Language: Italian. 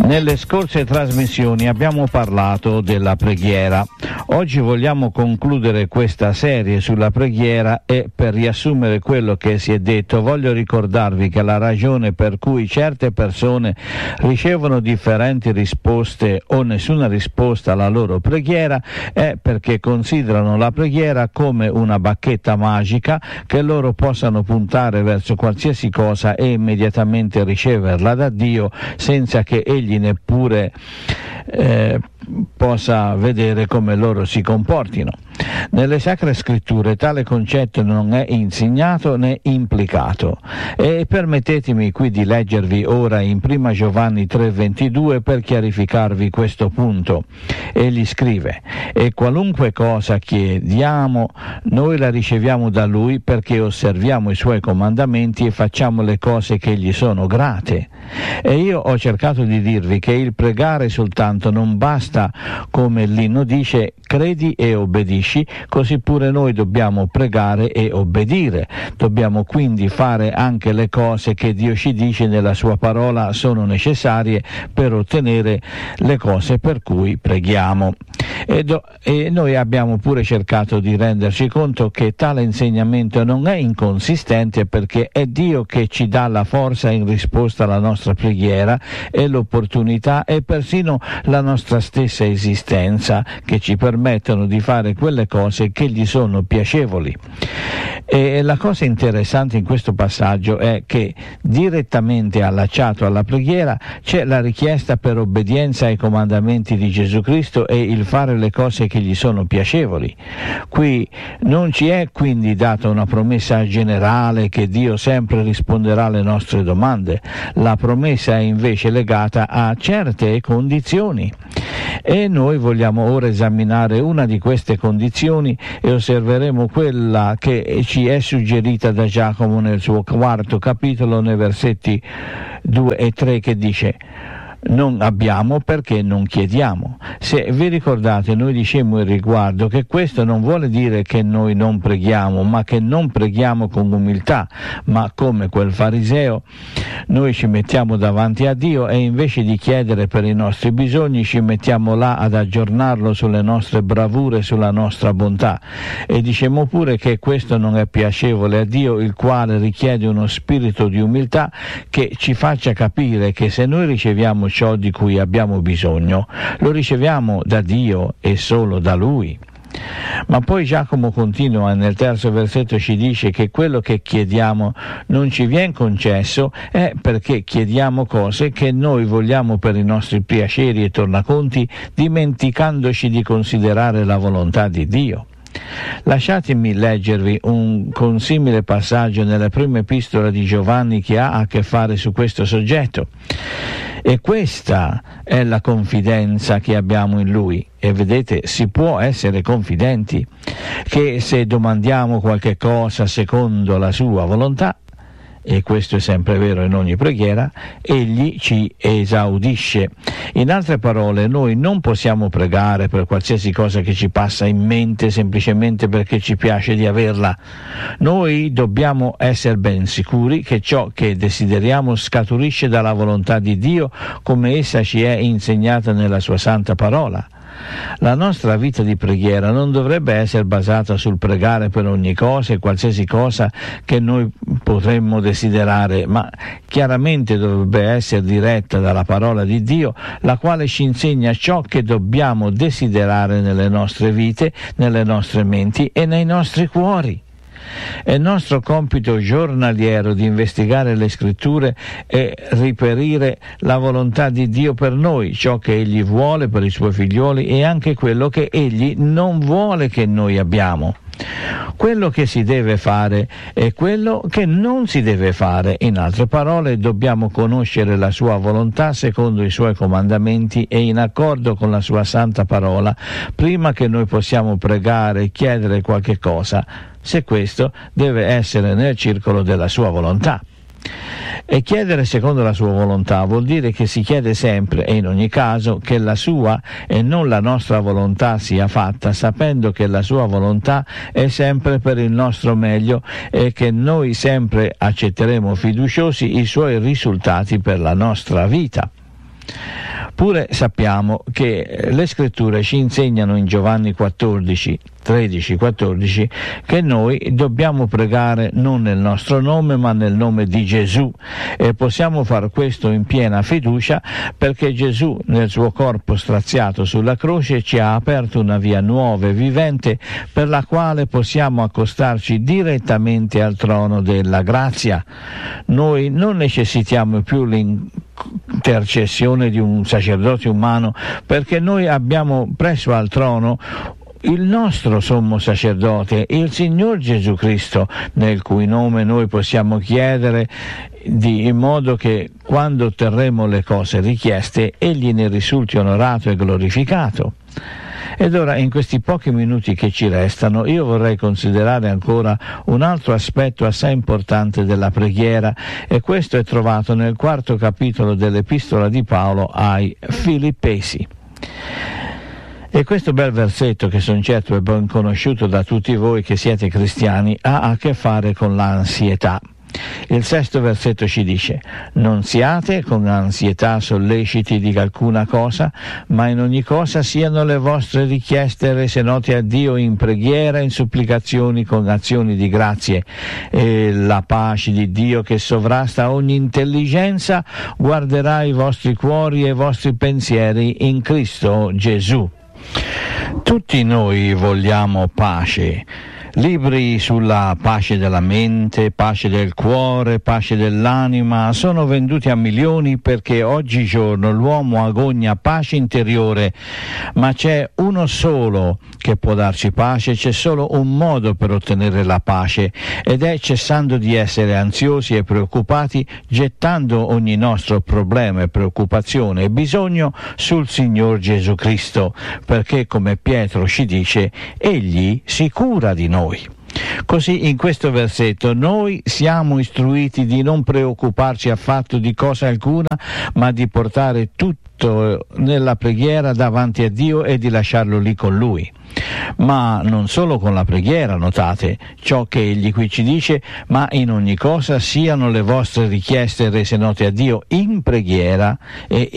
Nelle scorse trasmissioni abbiamo parlato della preghiera. Oggi vogliamo concludere questa serie sulla preghiera e, per riassumere quello che si è detto, voglio ricordarvi che la ragione per cui certe persone ricevono differenti risposte o nessuna risposta alla loro preghiera è perché considerano la preghiera come una bacchetta magica che loro possano puntare verso qualsiasi cosa e immediatamente riceverla da Dio senza che egli neppure possa vedere come loro si comportino. Nelle Sacre Scritture tale concetto non è insegnato né implicato, e permettetemi qui di leggervi ora in 1 Giovanni 3,22 per chiarificarvi questo punto. Egli scrive: e qualunque cosa chiediamo noi la riceviamo da Lui, perché osserviamo i Suoi comandamenti e facciamo le cose che gli sono grate. E io ho cercato di dirvi che il pregare soltanto non basta, come l'inno dice: credi e obbedisci, così pure noi dobbiamo pregare e obbedire. Dobbiamo quindi fare anche le cose che Dio ci dice nella sua parola sono necessarie per ottenere le cose per cui preghiamo. E noi abbiamo pure cercato di renderci conto che tale insegnamento non è inconsistente, perché è Dio che ci dà la forza in risposta alla nostra preghiera e l'opportunità e persino la nostra stessa esistenza che ci permettono di fare quelle cose che gli sono piacevoli. E la cosa interessante in questo passaggio è che direttamente allacciato alla preghiera c'è la richiesta per obbedienza ai comandamenti di Gesù Cristo e il fare le cose che gli sono piacevoli. Qui non ci è quindi data una promessa generale che Dio sempre risponderà alle nostre domande. La promessa è invece legata a certe condizioni. E noi vogliamo ora esaminare una di queste condizioni e osserveremo quella che ci è suggerita da Giacomo nel suo 4º capitolo, nei versetti 2 e 3, che dice: non abbiamo perché non chiediamo. Se vi ricordate, noi dicemmo in riguardo che questo non vuole dire che noi non preghiamo, ma che non preghiamo con umiltà, ma come quel fariseo noi ci mettiamo davanti a Dio e invece di chiedere per i nostri bisogni ci mettiamo là ad aggiornarlo sulle nostre bravure, sulla nostra bontà. E dicemmo pure che questo non è piacevole a Dio, il quale richiede uno spirito di umiltà che ci faccia capire che se noi riceviamo ciò di cui abbiamo bisogno, lo riceviamo da Dio e solo da Lui. Ma poi Giacomo continua nel 3° versetto, ci dice che quello che chiediamo non ci viene concesso è perché chiediamo cose che noi vogliamo per i nostri piaceri e tornaconti, dimenticandoci di considerare la volontà di Dio. Lasciatemi leggervi un consimile passaggio nella prima epistola di Giovanni che ha a che fare su questo soggetto. E questa è la confidenza che abbiamo in Lui. E vedete, si può essere confidenti che se domandiamo qualche cosa secondo la sua volontà, e questo è sempre vero in ogni preghiera, egli ci esaudisce. In altre parole, noi non possiamo pregare per qualsiasi cosa che ci passa in mente semplicemente perché ci piace di averla. Noi dobbiamo essere ben sicuri che ciò che desideriamo scaturisce dalla volontà di Dio, come essa ci è insegnata nella sua santa parola. La nostra vita di preghiera non dovrebbe essere basata sul pregare per ogni cosa e qualsiasi cosa che noi potremmo desiderare, ma chiaramente dovrebbe essere diretta dalla parola di Dio, la quale ci insegna ciò che dobbiamo desiderare nelle nostre vite, nelle nostre menti e nei nostri cuori. È il nostro compito giornaliero di investigare le Scritture e riperire la volontà di Dio per noi, ciò che Egli vuole per i Suoi figlioli e anche quello che Egli non vuole che noi abbiamo. Quello che si deve fare e quello che non si deve fare. In altre parole, dobbiamo conoscere la Sua volontà secondo i Suoi comandamenti e in accordo con la Sua santa parola, prima che noi possiamo pregare e chiedere qualche cosa, se questo deve essere nel circolo della Sua volontà. E chiedere secondo la sua volontà vuol dire che si chiede sempre e in ogni caso che la sua e non la nostra volontà sia fatta, sapendo che la sua volontà è sempre per il nostro meglio e che noi sempre accetteremo fiduciosi i suoi risultati per la nostra vita. Pure sappiamo che le scritture ci insegnano in Giovanni 13-14 che noi dobbiamo pregare non nel nostro nome ma nel nome di Gesù, e possiamo far questo in piena fiducia perché Gesù nel suo corpo straziato sulla croce ci ha aperto una via nuova e vivente per la quale possiamo accostarci direttamente al trono della grazia. Noi non necessitiamo più l'intercessione di un sacerdote umano, perché noi abbiamo presso al trono il nostro sommo sacerdote, il Signor Gesù Cristo, nel cui nome noi possiamo chiedere in modo che quando otterremo le cose richieste egli ne risulti onorato e glorificato. Ed ora, in questi pochi minuti che ci restano, io vorrei considerare ancora un altro aspetto assai importante della preghiera, e questo è trovato nel 4º capitolo dell'Epistola di Paolo ai Filippesi. E questo bel versetto, che son certo è ben conosciuto da tutti voi che siete cristiani, ha a che fare con l'ansietà. Il 6º versetto ci dice: non siate con ansietà solleciti di alcuna cosa, ma in ogni cosa siano le vostre richieste rese note a Dio in preghiera, in supplicazioni con azioni di grazie, e la pace di Dio, che sovrasta ogni intelligenza, guarderà i vostri cuori e i vostri pensieri in Cristo Gesù. Tutti noi vogliamo pace. Libri sulla pace della mente, pace del cuore, pace dell'anima sono venduti a milioni, perché oggigiorno l'uomo agogna pace interiore, ma c'è uno solo che può darci pace, c'è solo un modo per ottenere la pace, ed è cessando di essere ansiosi e preoccupati, gettando ogni nostro problema e preoccupazione e bisogno sul Signor Gesù Cristo, perché, come Pietro ci dice, egli si cura di noi. Così in questo versetto noi siamo istruiti di non preoccuparci affatto di cosa alcuna, ma di portare tutto nella preghiera davanti a Dio e di lasciarlo lì con Lui. Ma non solo con la preghiera, notate ciò che egli qui ci dice: ma in ogni cosa siano le vostre richieste rese note a Dio in preghiera e